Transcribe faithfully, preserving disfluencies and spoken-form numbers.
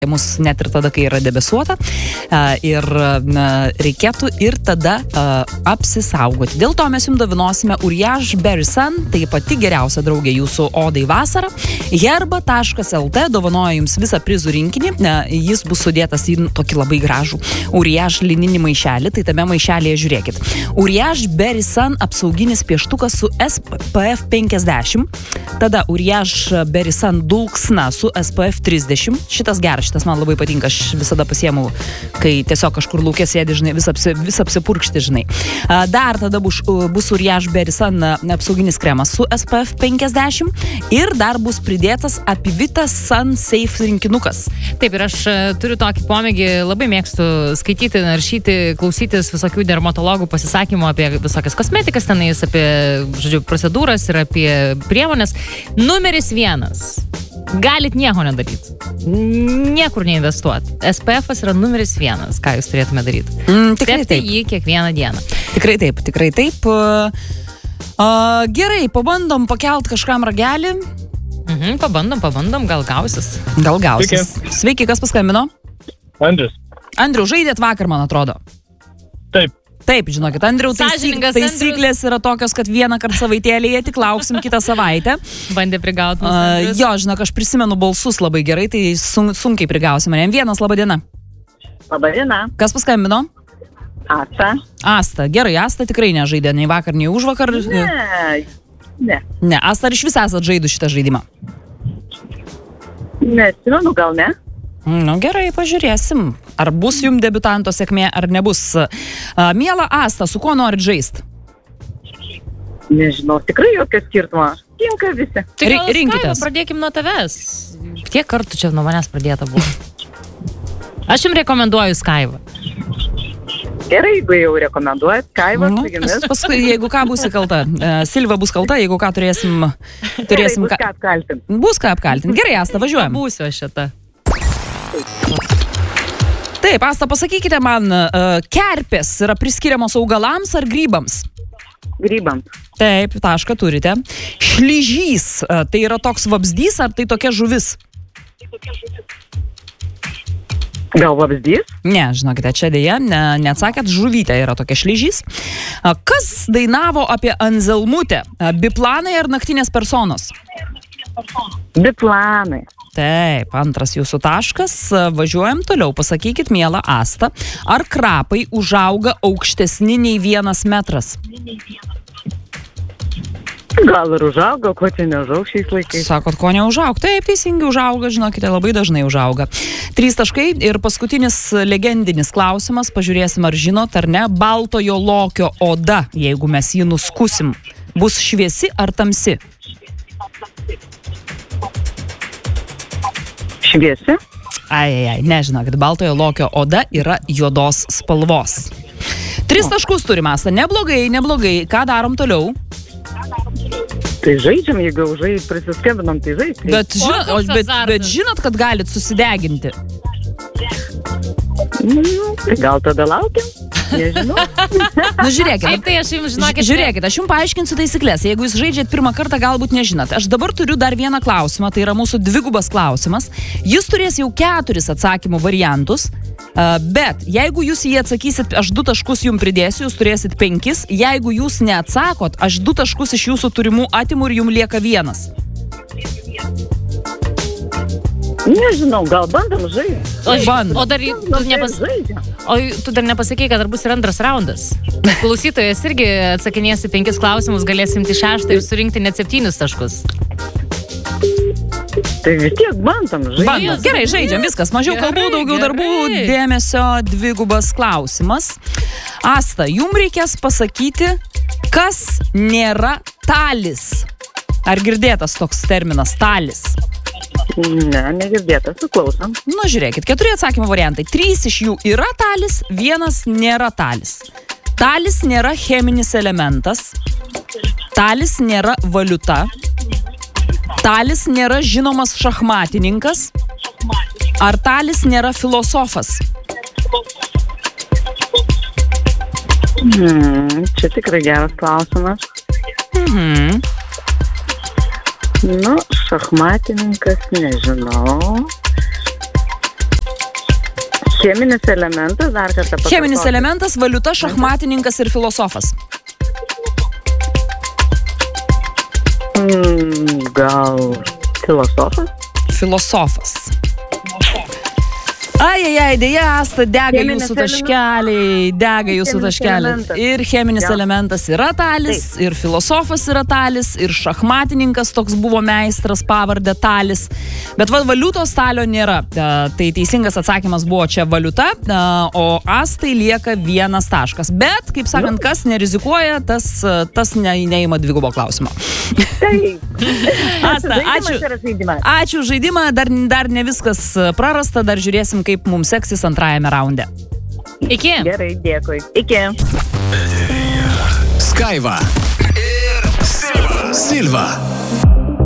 mus net ir tada, kai yra debesuota, ir reikėtų ir tada apsisaugoti. Dėl to mes jums davinosime Uriage Berry Sun, tai pati geriausia draugė jūsų odai vasarą. herba taškas el te dovanoja jums visą prizų rinkinį, jis bus sudėtas į tokį labai gražų Uriage lininį maišelį, tai tame maišelėje žiūrėkit. Uriage Berry Sun apsauginis pieštukas su es pe ef penkiasdešimt, tada Uriage Berry Sun dulksna su es pe ef trisdešimt, šitas geras, šitas man labai patinka, aš visada pasiemu, kai tiesiog kažkur lauke sėdi, žinai, vis, apsi, vis apsipurkšti, žinai. Dar tada bus, bus Uriage Berry Sun apsauginis kremas su es pe ef penkiasdešimt ir dar bus pridėtas Apivitas Sun Safe rinkinukas. Taip, ir aš turiu tokį pomėgį, labai mėgstu skaityti, naršyti, klausytis visokių dermatologų pasisakymų apie visokias kosmetikas tenais, apie, žodžiu, procedūras ir apie priemonės. Numeris vienas. Galit nieko nedaryti. Niekur neinvestuoti. es pe efas yra numeris vienas, ką jūs turėtume daryti. Mm, tikrai Tepti taip. jį kiekvieną dieną. Tikrai taip, tikrai taip. Uh, gerai, pabandom pakelt kažkam ragelį. Mhm, pabandom, pabandom, gal gausis. Gal gausis. Sveiki, Sveiki kas paskambino? Andrius. Andriu, žaidėt vakar, man atrodo. Taip. Taip, žinokit, Andriu, taisyk, Sąžiningas taisyklės yra tokios, kad vieną kartą savaitėlėje tik lauksim kitą savaitę. Bandė prigauti. Uh, jo, žinok, aš prisimenu balsus labai gerai, tai sun, sunkiai prigausim. Vienas, laba diena. Labą dieną. Kas paskambino? Asta. Asta. Gerai, Asta tikrai nežaidė nei vakar, nei užvakar. Ne. Ne. Ne, Asta, ar iš vis esat žaidu šitą žaidimą? Neatsimenu, gal ne? Nu gerai, pažiūrėsim. Ar bus jums debiutanto sėkmė, ar nebus. Uh, miela Asta, su kuo norit žaist? Nežinau, tikrai jokio skirtumo. Tinka visi. Tai gal, Ri- rinkitės. Skaiva, pradėkim nuo tavęs. Kiek kartų čia nuo manęs pradėta buvo? Aš jums rekomenduoju Skaivą. Gerai, jeigu jau rekomenduojat, Kaiva, Nu, su jumis. paskui, jeigu ką, būsi kalta. Uh, Silva bus kalta, jeigu ką turėsim, turėsim Gerai, bus ką apkaltint. Bus ką apkaltinti. Gerai, Asta, važiuojam. Būsiu aš šitą. Taip, Asta, pasakykite man, uh, kerpės yra priskiriamos augalams ar grybams? Grybams. Taip, tašką turite. Šlyžys, uh, tai yra toks vabzdys ar tai tokia žuvis? Gal vabzdys? Ne, žinokite, čia dėja, ne, neatsakėt, žuvytė yra tokia šlyžys. Uh, kas dainavo apie Anzelmutę? Uh, biplanai ar naktinės personos? Biplanai. Taip, antras jūsų taškas. Važiuojam toliau. Pasakykit, miela Asta, ar krapai užauga aukštesni nei vienas metras? Gal ir užauga, ko čia neužaug šiais laikais. Sakot, ko neužaug? Taip, teisingai užauga, žinokite, labai dažnai užauga. Trys taškai ir paskutinis legendinis klausimas. Pažiūrėsim, ar žinot, ar ne. Baltojo lokio oda, jeigu mes jį nuskusim, bus šviesi ar tamsi? Šviesi? Ai, ai, ai, nežinau, kad baltojo lokio oda yra juodos spalvos. Tris taškus turime, Asta, neblogai, neblogai. Ką darom toliau? Tai žaidžiam, jeigu jau žaid, prisiskambinam, tai žaidžiam. Bet, žinot, koks bet, azartas. bet žinot, kad galit susideginti. Nu, tai gal tada laukiam? Nežinau. Nu, žiūrėkit. Taip, tai aš jums žinokit. Žiūrėkit, aš jums paaiškinsiu taisyklės. Jeigu jūs žaidžiat pirmą kartą, galbūt nežinot. Aš dabar turiu dar vieną klausimą, tai yra mūsų dvigubas klausimas. Jis turės jau keturis atsakymų variantus, uh, bet jeigu jūs jį atsakysit, aš du taškus jums pridėsiu, jūs turėsit penkis. Jeigu jūs neatsakot, aš du taškus iš jūsų turimų atimu ir jums lieka vienas. Nežinau, gal bandom žaisti. O, Bandom. o, dar, tu nepas, Žaidžiam. o tu dar nepasakei, kad dar bus ir antras raundas. Klausytojas irgi atsakinės į penkis klausimus, galės imti šeštą ir surinkti net septynis taškus. Tai vis tiek bandom žaisti. Bandot. Gerai, žaidžiam, viskas. Mažiau Gerai, kalbų, daugiau gerai. darbų, dėmesio, dvigubas klausimas. Asta, jums reikės pasakyti, kas nėra talis. Ar girdėtas toks terminas talis? Ne, negirdėtas, suklausom. Nu, žiūrėkit, keturi atsakymų variantai. Trys iš jų yra talis, vienas nėra talis. Talis nėra cheminis elementas. Talis nėra valiuta. Talis nėra žinomas šachmatininkas. Ar talis nėra filosofas? Hmm, čia tikrai geras klausimas. Mhm. Nu, šachmatininkas, nežinau. Cheminis elementas, dar kartą pakartoti. Cheminis elementas, valiuta, šachmatininkas ir filosofas. Mm, gal filosofas? Filosofas. Ai, ai, ai, dėja, Asta, dega Cheminis jūsų elementas. taškeliai, dega jūsų Cheminis taškeliai. elementas. Ir cheminis Jo. elementas yra talis, ir filosofas yra talis, ir šachmatininkas toks buvo meistras, pavardė talis. Bet va, valiutos talio nėra. E, Tai teisingas atsakymas buvo čia valiuta, e, o Astai lieka vienas taškas. Bet, kaip sakant, kas nerizikuoja, tas, e, tas ne, neima dvigubo klausimo. Taip. Asta, Žaidimas ačiū. yra žaidimas. Ačiū už žaidimą, dar, dar ne viskas prarasta, dar žiūrėsim, kaip mums seksis antrajame raunde. Iki. Gerai, dėkui. Iki. Skaiva ir Silva. Silva.